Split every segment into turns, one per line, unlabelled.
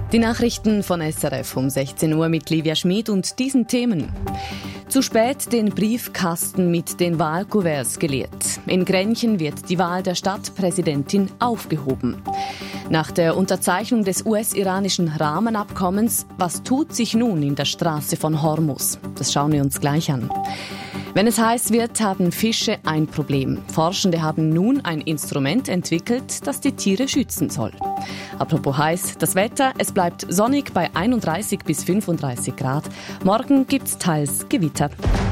Die Nachrichten von SRF um 16 Uhr mit Livia Schmid und diesen Themen. Zu spät den Briefkasten mit den Wahlkuverts geleert. In Grenchen wird die Wahl der Stadtpräsidentin aufgehoben. Nach der Unterzeichnung des US-iranischen Rahmenabkommens, was tut sich nun in der Straße von Hormuz? Das schauen wir uns gleich an. Wenn es heiß wird, haben Fische ein Problem. Forschende haben nun ein Instrument entwickelt, das die Tiere schützen soll. Apropos heiß, das Wetter, es bleibt sonnig bei 31 bis 35 Grad. Morgen gibt's teils Gewitter.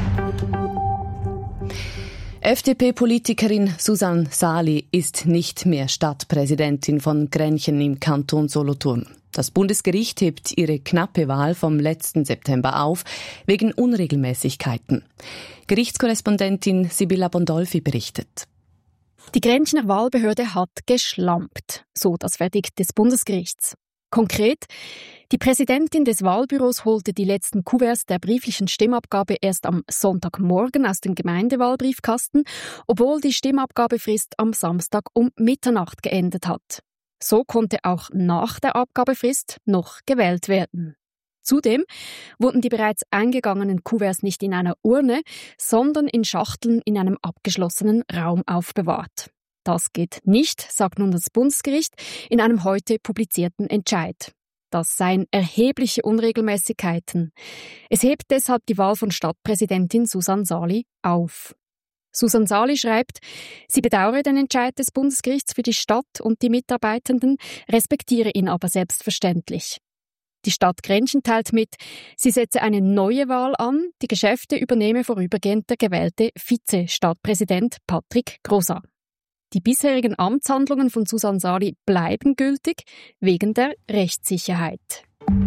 FDP-Politikerin Susanne Sali ist nicht mehr Stadtpräsidentin von Grenchen im Kanton Solothurn. Das Bundesgericht hebt ihre knappe Wahl vom letzten September auf, wegen Unregelmäßigkeiten. Gerichtskorrespondentin Sibylla Bondolfi berichtet.
Die Grenchener Wahlbehörde hat geschlampt, so das Verdikt des Bundesgerichts. Konkret, die Präsidentin des Wahlbüros holte die letzten Kuverts der brieflichen Stimmabgabe erst am Sonntagmorgen aus dem Gemeindewahlbriefkasten, obwohl die Stimmabgabefrist am Samstag um Mitternacht geendet hat. So konnte auch nach der Abgabefrist noch gewählt werden. Zudem wurden die bereits eingegangenen Kuverts nicht in einer Urne, sondern in Schachteln in einem abgeschlossenen Raum aufbewahrt. Das geht nicht, sagt nun das Bundesgericht in einem heute publizierten Entscheid. Das seien erhebliche Unregelmäßigkeiten. Es hebt deshalb die Wahl von Stadtpräsidentin Susanne Sali auf. Susanne Sali schreibt, sie bedauere den Entscheid des Bundesgerichts für die Stadt und die Mitarbeitenden, respektiere ihn aber selbstverständlich. Die Stadt Grenchen teilt mit, sie setze eine neue Wahl an, die Geschäfte übernehme vorübergehend der gewählte Vize-Stadtpräsident Patrick Grosa. Die bisherigen Amtshandlungen von Susanne Sali bleiben gültig, wegen der Rechtssicherheit.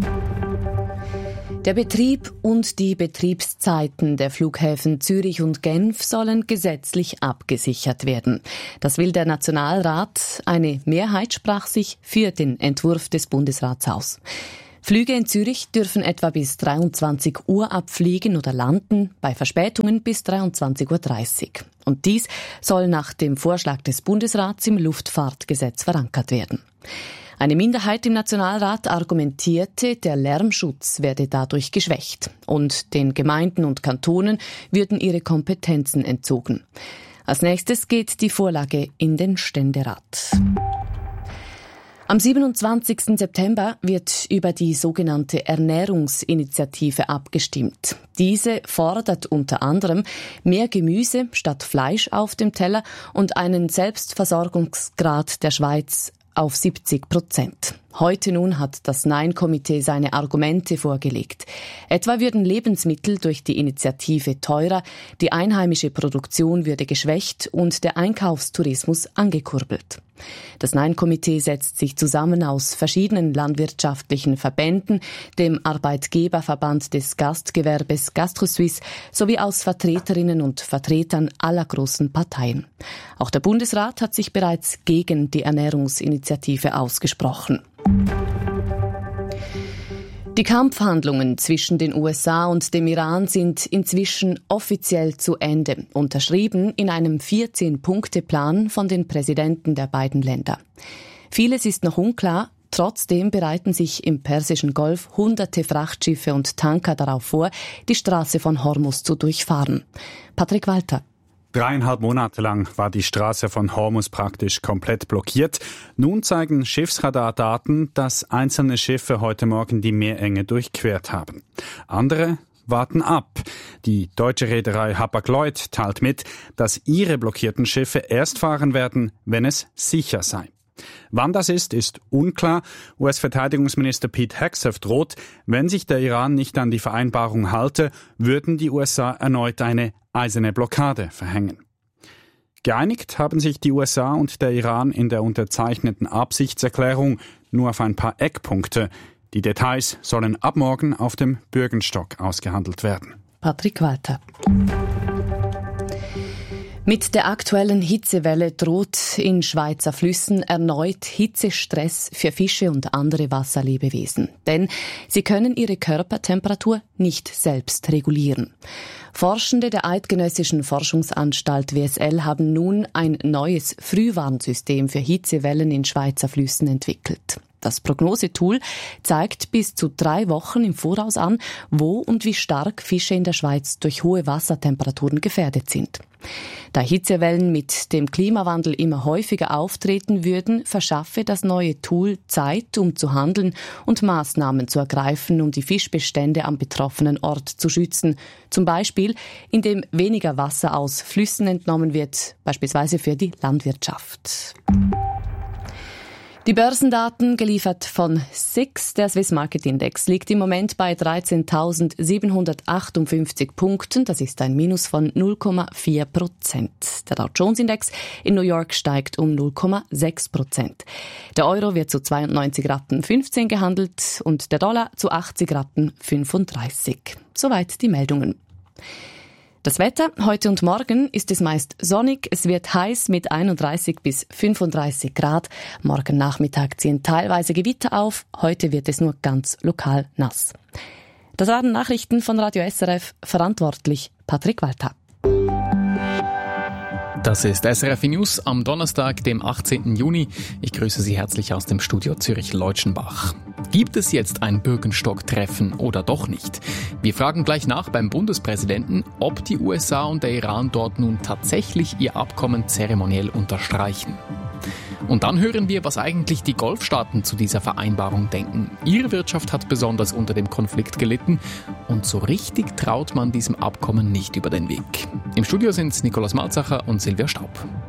Der Betrieb und die Betriebszeiten der Flughäfen Zürich und Genf sollen gesetzlich abgesichert werden. Das will der Nationalrat. Eine Mehrheit sprach sich für den Entwurf des Bundesrats aus. Flüge in Zürich dürfen etwa bis 23 Uhr abfliegen oder landen, bei Verspätungen bis 23.30 Uhr. Und dies soll nach dem Vorschlag des Bundesrats im Luftfahrtgesetz verankert werden. Eine Minderheit im Nationalrat argumentierte, der Lärmschutz werde dadurch geschwächt und den Gemeinden und Kantonen würden ihre Kompetenzen entzogen. Als nächstes geht die Vorlage in den Ständerat. Am 27. September wird über die sogenannte Ernährungsinitiative abgestimmt. Diese fordert unter anderem mehr Gemüse statt Fleisch auf dem Teller und einen Selbstversorgungsgrad der Schweiz auf 70%. Heute nun hat das Nein-Komitee seine Argumente vorgelegt. Etwa würden Lebensmittel durch die Initiative teurer, die einheimische Produktion würde geschwächt und der Einkaufstourismus angekurbelt. Das Nein-Komitee setzt sich zusammen aus verschiedenen landwirtschaftlichen Verbänden, dem Arbeitgeberverband des Gastgewerbes GastroSuisse sowie aus Vertreterinnen und Vertretern aller großen Parteien. Auch der Bundesrat hat sich bereits gegen die Ernährungsinitiative ausgesprochen. Die Kampfhandlungen zwischen den USA und dem Iran sind inzwischen offiziell zu Ende, unterschrieben in einem 14-Punkte-Plan von den Präsidenten der beiden Länder. Vieles ist noch unklar, trotzdem bereiten sich im Persischen Golf hunderte Frachtschiffe und Tanker darauf vor, die Straße von Hormuz zu durchfahren. Patrick Walter.
3,5 Monate lang war die Straße von Hormuz praktisch komplett blockiert. Nun zeigen Schiffsradardaten, dass einzelne Schiffe heute Morgen die Meerenge durchquert haben. Andere warten ab. Die deutsche Reederei Hapag-Lloyd teilt mit, dass ihre blockierten Schiffe erst fahren werden, wenn es sicher sei. Wann das ist unklar. US-Verteidigungsminister Pete Hegseth droht, wenn sich der Iran nicht an die Vereinbarung halte, würden die USA erneut eine eiserne Blockade verhängen. Geeinigt haben sich die USA und der Iran in der unterzeichneten Absichtserklärung nur auf ein paar Eckpunkte. Die Details sollen ab morgen auf dem Bürgenstock ausgehandelt werden.
Patrick Walter. Mit der aktuellen Hitzewelle droht in Schweizer Flüssen erneut Hitzestress für Fische und andere Wasserlebewesen. Denn sie können ihre Körpertemperatur nicht selbst regulieren. Forschende der Eidgenössischen Forschungsanstalt WSL haben nun ein neues Frühwarnsystem für Hitzewellen in Schweizer Flüssen entwickelt. Das Prognosetool zeigt bis zu 3 Wochen im Voraus an, wo und wie stark Fische in der Schweiz durch hohe Wassertemperaturen gefährdet sind. Da Hitzewellen mit dem Klimawandel immer häufiger auftreten würden, verschaffe das neue Tool Zeit, um zu handeln und Maßnahmen zu ergreifen, um die Fischbestände am betroffenen Ort zu schützen. Zum Beispiel, indem weniger Wasser aus Flüssen entnommen wird, beispielsweise für die Landwirtschaft. Die Börsendaten, geliefert von SIX, der Swiss Market Index, liegt im Moment bei 13.758 Punkten. Das ist ein Minus von 0,4%. Der Dow Jones Index in New York steigt um 0,6%. Der Euro wird zu 92,15 Rappen gehandelt und der Dollar zu 80,35 Rappen. Soweit die Meldungen. Das Wetter, heute und morgen ist es meist sonnig, es wird heiß mit 31 bis 35 Grad. Morgen Nachmittag ziehen teilweise Gewitter auf, heute wird es nur ganz lokal nass. Das waren Nachrichten von Radio SRF, verantwortlich Patrick Walter.
Das ist SRF News am Donnerstag, dem 18. Juni. Ich grüße Sie herzlich aus dem Studio Zürich-Leutschenbach. Gibt es jetzt ein Birkenstock-Treffen oder doch nicht? Wir fragen gleich nach beim Bundespräsidenten, ob die USA und der Iran dort nun tatsächlich ihr Abkommen zeremoniell unterstreichen. Und dann hören wir, was eigentlich die Golfstaaten zu dieser Vereinbarung denken. Ihre Wirtschaft hat besonders unter dem Konflikt gelitten und so richtig traut man diesem Abkommen nicht über den Weg. Im Studio sind Nikolaus Malzacher und Silvia Staub.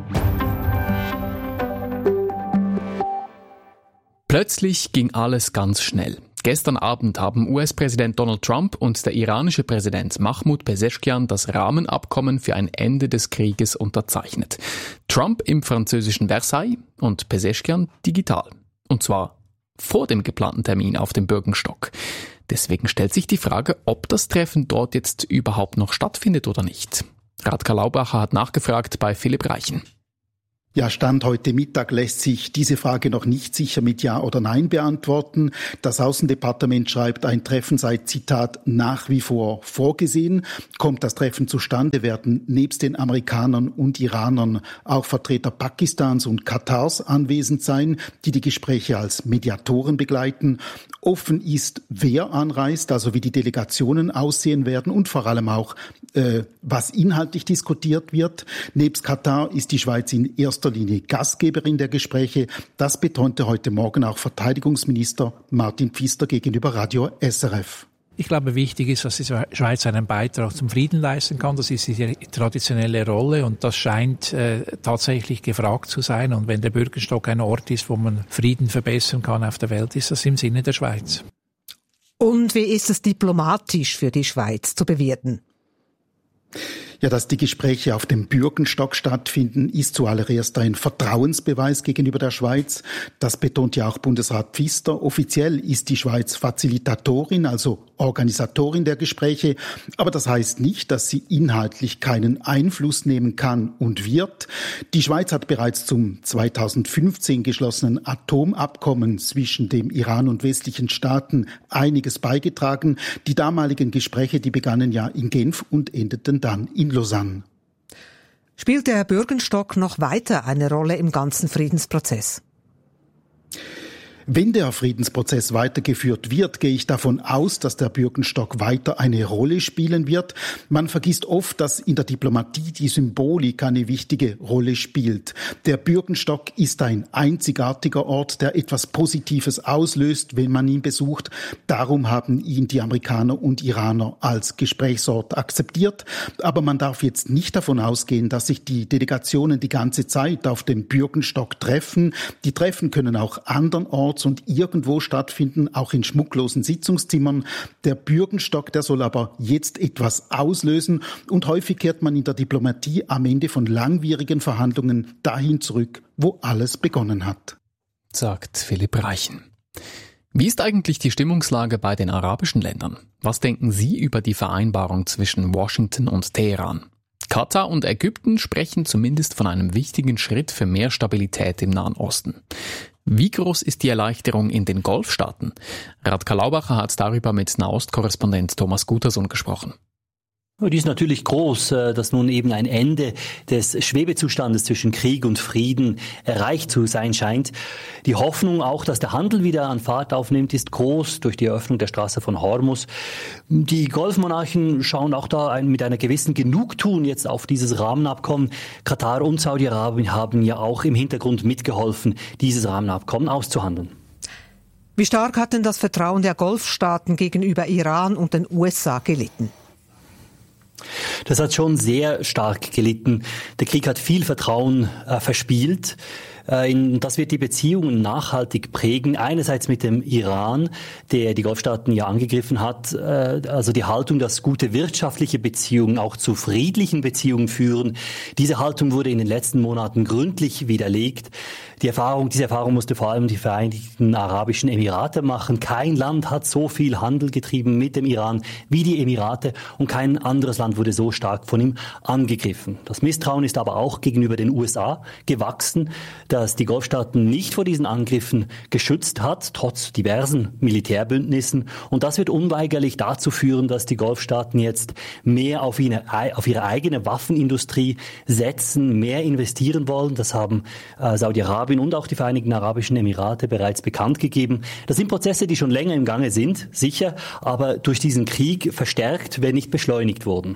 Plötzlich ging alles ganz schnell. Gestern Abend haben US-Präsident Donald Trump und der iranische Präsident Mahmoud Pezeshkian das Rahmenabkommen für ein Ende des Krieges unterzeichnet. Trump im französischen Versailles und Pezeshkian digital. Und zwar vor dem geplanten Termin auf dem Birkenstock. Deswegen stellt sich die Frage, ob das Treffen dort jetzt überhaupt noch stattfindet oder nicht. Radka Laubacher hat nachgefragt bei Philipp Reichen.
Ja, Stand heute Mittag lässt sich diese Frage noch nicht sicher mit Ja oder Nein beantworten. Das Außendepartement schreibt, ein Treffen sei, Zitat, nach wie vor vorgesehen. Kommt das Treffen zustande, werden nebst den Amerikanern und Iranern auch Vertreter Pakistans und Katars anwesend sein, die die Gespräche als Mediatoren begleiten. Offen ist, wer anreist, also wie die Delegationen aussehen werden und vor allem auch, was inhaltlich diskutiert wird. Nebst Katar ist die Schweiz in erster Linie Gastgeberin der Gespräche. Das betonte heute Morgen auch Verteidigungsminister Martin Pfister gegenüber Radio SRF.
Ich glaube, wichtig ist, dass die Schweiz einen Beitrag zum Frieden leisten kann. Das ist die traditionelle Rolle und das scheint tatsächlich gefragt zu sein. Und wenn der Birkenstock ein Ort ist, wo man Frieden verbessern kann auf der Welt, ist das im Sinne der Schweiz.
Und wie ist es diplomatisch für die Schweiz zu bewerten?
Ja, dass die Gespräche auf dem Birkenstock stattfinden, ist zuallererst ein Vertrauensbeweis gegenüber der Schweiz. Das betont ja auch Bundesrat Pfister. Offiziell ist die Schweiz Facilitatorin, also Organisatorin der Gespräche. Aber das heißt nicht, dass sie inhaltlich keinen Einfluss nehmen kann und wird. Die Schweiz hat bereits zum 2015 geschlossenen Atomabkommen zwischen dem Iran und westlichen Staaten einiges beigetragen. Die damaligen Gespräche, die begannen ja in Genf und endeten dann in Lausanne.
Spielt der Birkenstock noch weiter eine Rolle im ganzen Friedensprozess?
Wenn der Friedensprozess weitergeführt wird, gehe ich davon aus, dass der Birkenstock weiter eine Rolle spielen wird. Man vergisst oft, dass in der Diplomatie die Symbolik eine wichtige Rolle spielt. Der Birkenstock ist ein einzigartiger Ort, der etwas Positives auslöst, wenn man ihn besucht. Darum haben ihn die Amerikaner und Iraner als Gesprächsort akzeptiert. Aber man darf jetzt nicht davon ausgehen, dass sich die Delegationen die ganze Zeit auf dem Birkenstock treffen. Die Treffen können auch andernorts und irgendwo stattfinden, auch in schmucklosen Sitzungszimmern. Der Birkenstock, der soll aber jetzt etwas auslösen und häufig kehrt man in der Diplomatie am Ende von langwierigen Verhandlungen dahin zurück, wo alles begonnen hat.
Sagt Philipp Reichen. Wie ist eigentlich die Stimmungslage bei den arabischen Ländern? Was denken Sie über die Vereinbarung zwischen Washington und Teheran? Katar und Ägypten sprechen zumindest von einem wichtigen Schritt für mehr Stabilität im Nahen Osten. Wie groß ist die Erleichterung in den Golfstaaten? Radka Laubacher hat darüber mit Nahost-Korrespondent Thomas Gutersohn gesprochen.
Die ist natürlich groß, dass nun eben ein Ende des Schwebezustandes zwischen Krieg und Frieden erreicht zu sein scheint. Die Hoffnung auch, dass der Handel wieder an Fahrt aufnimmt, ist groß durch die Eröffnung der Straße von Hormuz. Die Golfmonarchen schauen auch da mit einer gewissen Genugtuung jetzt auf dieses Rahmenabkommen. Katar und Saudi-Arabien haben ja auch im Hintergrund mitgeholfen, dieses Rahmenabkommen auszuhandeln.
Wie stark hat denn das Vertrauen der Golfstaaten gegenüber Iran und den USA gelitten?
Das hat schon sehr stark gelitten. Der Krieg hat viel Vertrauen verspielt. Das wird die Beziehungen nachhaltig prägen. Einerseits mit dem Iran, der die Golfstaaten ja angegriffen hat. Also die Haltung, dass gute wirtschaftliche Beziehungen auch zu friedlichen Beziehungen führen. Diese Haltung wurde in den letzten Monaten gründlich widerlegt. Diese Erfahrung musste vor allem die Vereinigten Arabischen Emirate machen. Kein Land hat so viel Handel getrieben mit dem Iran wie die Emirate und kein anderes Land wurde so stark von ihm angegriffen. Das Misstrauen ist aber auch gegenüber den USA gewachsen, dass die Golfstaaten nicht vor diesen Angriffen geschützt hat, trotz diversen Militärbündnissen. Und das wird unweigerlich dazu führen, dass die Golfstaaten jetzt mehr auf ihre eigene Waffenindustrie setzen, mehr investieren wollen. Das haben Saudi-Arabien und auch die Vereinigten Arabischen Emirate bereits bekannt gegeben. Das sind Prozesse, die schon länger im Gange sind, sicher, aber durch diesen Krieg verstärkt, wenn nicht beschleunigt wurden.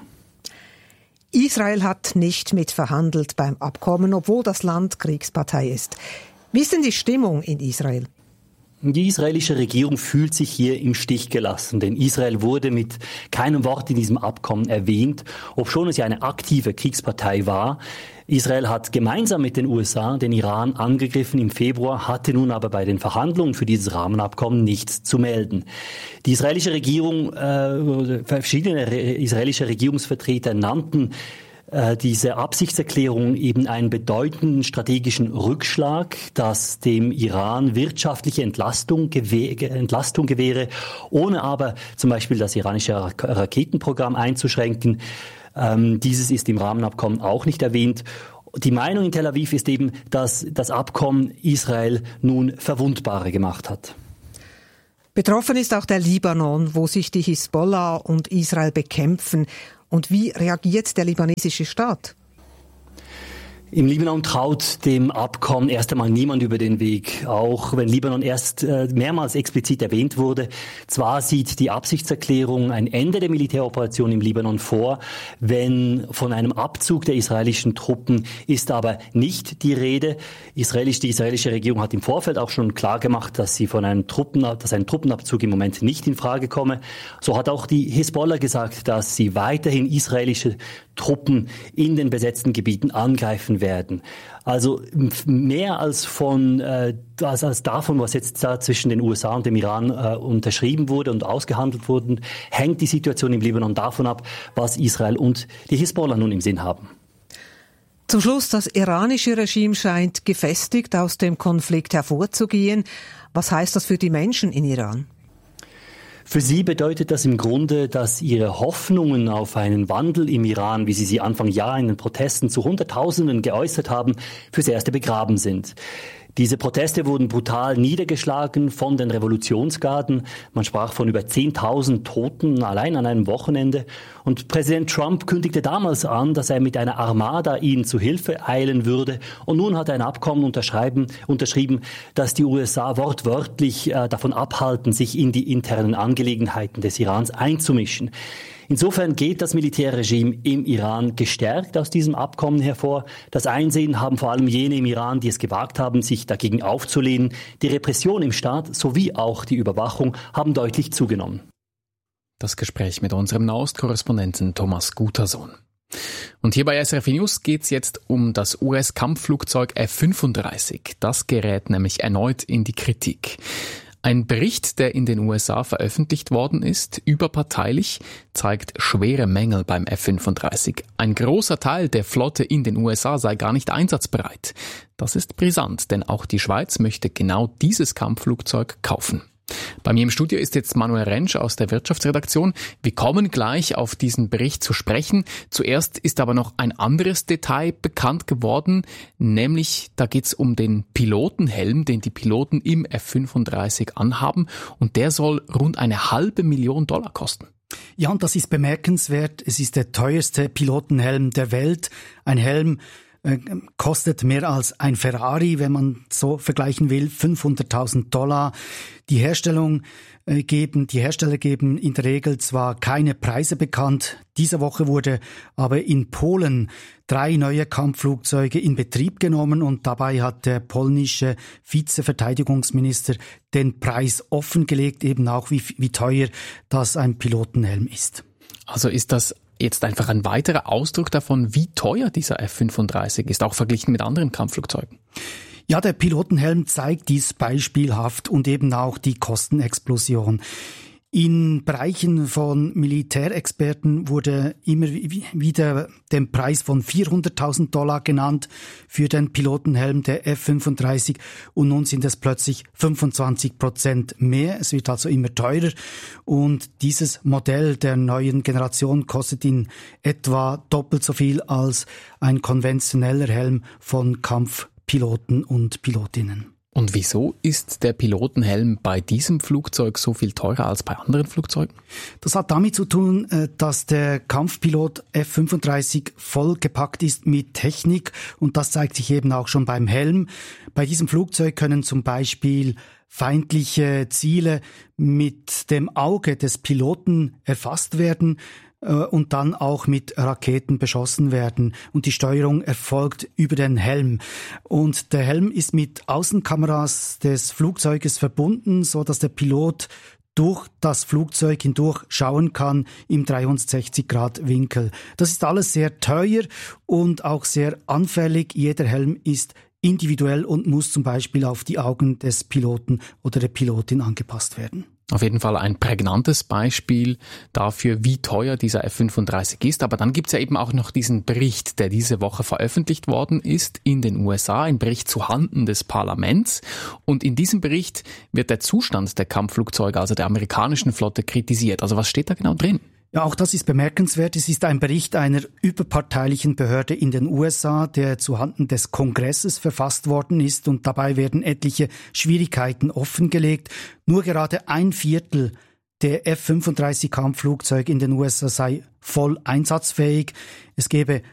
Israel hat nicht mitverhandelt beim Abkommen, obwohl das Land Kriegspartei ist. Wie ist denn die Stimmung in Israel?
Die israelische Regierung fühlt sich hier im Stich gelassen, denn Israel wurde mit keinem Wort in diesem Abkommen erwähnt, obschon es ja eine aktive Kriegspartei war. Israel hat gemeinsam mit den USA den Iran angegriffen im Februar, hatte nun aber bei den Verhandlungen für dieses Rahmenabkommen nichts zu melden. Die israelische Regierung, verschiedene israelische Regierungsvertreter nannten diese Absichtserklärung eben einen bedeutenden strategischen Rückschlag, das dem Iran wirtschaftliche Entlastung gewähre, ohne aber zum Beispiel das iranische Raketenprogramm einzuschränken. Dieses ist im Rahmenabkommen auch nicht erwähnt. Die Meinung in Tel Aviv ist eben, dass das Abkommen Israel nun verwundbarer gemacht hat.
Betroffen ist auch der Libanon, wo sich die Hisbollah und Israel bekämpfen. Und wie reagiert der libanesische Staat?
Im Libanon traut dem Abkommen erst einmal niemand über den Weg, auch wenn Libanon erst mehrmals explizit erwähnt wurde. Zwar sieht die Absichtserklärung ein Ende der Militäroperation im Libanon vor, wenn von einem Abzug der israelischen Truppen ist aber nicht die Rede. Die israelische Regierung hat im Vorfeld auch schon klar gemacht, dass ein Truppenabzug im Moment nicht in Frage komme. So hat auch die Hisbollah gesagt, dass sie weiterhin israelische Truppen in den besetzten Gebieten angreifen werden. Also mehr als davon, was jetzt da zwischen den USA und dem Iran unterschrieben wurde und ausgehandelt wurde, hängt die Situation im Libanon davon ab, was Israel und die Hisbollah nun im Sinn haben.
Zum Schluss, das iranische Regime scheint gefestigt aus dem Konflikt hervorzugehen. Was heißt das für die Menschen in Iran?
Für sie bedeutet das im Grunde, dass ihre Hoffnungen auf einen Wandel im Iran, wie sie Anfang Jahr in den Protesten zu Hunderttausenden geäußert haben, fürs Erste begraben sind. Diese Proteste wurden brutal niedergeschlagen von den Revolutionsgarden. Man sprach von über 10.000 Toten allein an einem Wochenende. Und Präsident Trump kündigte damals an, dass er mit einer Armada ihnen zu Hilfe eilen würde. Und nun hat er ein Abkommen unterschrieben, das die USA wortwörtlich davon abhalten, sich in die internen Angelegenheiten des Irans einzumischen. Insofern geht das Militärregime im Iran gestärkt aus diesem Abkommen hervor. Das Einsehen haben vor allem jene im Iran, die es gewagt haben, sich dagegen aufzulehnen. Die Repression im Staat sowie auch die Überwachung haben deutlich zugenommen.
Das Gespräch mit unserem Nahost-Korrespondenten Thomas Gutersohn. Und hier bei SRF News geht's jetzt um das US-Kampfflugzeug F-35. Das gerät nämlich erneut in die Kritik. Ein Bericht, der in den USA veröffentlicht worden ist, überparteilich, zeigt schwere Mängel beim F-35. Ein großer Teil der Flotte in den USA sei gar nicht einsatzbereit. Das ist brisant, denn auch die Schweiz möchte genau dieses Kampfflugzeug kaufen. Bei mir im Studio ist jetzt Manuel Rentsch aus der Wirtschaftsredaktion. Wir kommen gleich auf diesen Bericht zu sprechen. Zuerst ist aber noch ein anderes Detail bekannt geworden, nämlich da geht's um den Pilotenhelm, den die Piloten im F-35 anhaben und der soll rund $500,000 kosten.
Ja, und das ist bemerkenswert. Es ist der teuerste Pilotenhelm der Welt. Ein Helm kostet mehr als ein Ferrari, wenn man so vergleichen will, $500.000. Die Hersteller geben in der Regel zwar keine Preise bekannt. Diese Woche wurde aber in Polen 3 neue Kampfflugzeuge in Betrieb genommen und dabei hat der polnische Vizeverteidigungsminister den Preis offengelegt, eben auch wie teuer das ein Pilotenhelm ist.
Also ist das jetzt einfach ein weiterer Ausdruck davon, wie teuer dieser F-35 ist, auch verglichen mit anderen Kampfflugzeugen?
Ja, der Pilotenhelm zeigt dies beispielhaft und eben auch die Kostenexplosion. In Bereichen von Militärexperten wurde immer wieder der Preis von $400.000 genannt für den Pilotenhelm der F-35 und nun sind es plötzlich 25% mehr. Es wird also immer teurer und dieses Modell der neuen Generation kostet in etwa doppelt so viel als ein konventioneller Helm von Kampfpiloten und Pilotinnen.
Und wieso ist der Pilotenhelm bei diesem Flugzeug so viel teurer als bei anderen Flugzeugen?
Das hat damit zu tun, dass der Kampfpilot F-35 vollgepackt ist mit Technik und das zeigt sich eben auch schon beim Helm. Bei diesem Flugzeug können zum Beispiel feindliche Ziele mit dem Auge des Piloten erfasst werden und dann auch mit Raketen beschossen werden. Und die Steuerung erfolgt über den Helm. Und der Helm ist mit Außenkameras des Flugzeuges verbunden, so dass der Pilot durch das Flugzeug hindurch schauen kann im 360-Grad-Winkel. Das ist alles sehr teuer und auch sehr anfällig. Jeder Helm ist individuell und muss zum Beispiel auf die Augen des Piloten oder der Pilotin angepasst werden.
Auf jeden Fall ein prägnantes Beispiel dafür, wie teuer dieser F-35 ist. Aber dann gibt's ja eben auch noch diesen Bericht, der diese Woche veröffentlicht worden ist in den USA, ein Bericht zuhanden des Parlaments. Und in diesem Bericht wird der Zustand der Kampfflugzeuge, also der amerikanischen Flotte, kritisiert. Also was steht da genau drin?
Ja, auch das ist bemerkenswert. Es ist ein Bericht einer überparteilichen Behörde in den USA, der zuhanden des Kongresses verfasst worden ist und dabei werden etliche Schwierigkeiten offengelegt. Nur gerade 1/4 der F-35 Kampfflugzeuge in den USA sei voll einsatzfähig. Es gebe